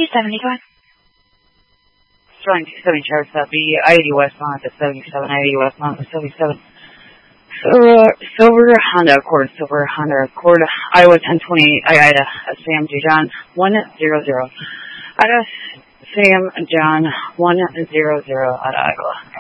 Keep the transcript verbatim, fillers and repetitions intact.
two seventy-five. Trying two seventy Charles South B, I eighty West Monmouth at seventy-seven, I eighty West Monmouth at seventy-seven. Silver, silver Honda Accord, silver Honda Accord, Iowa ten twenty-eight, I Ida, Sam J. John, one zero zero. Ida, Sam John, one zero zero, Ida, Iowa.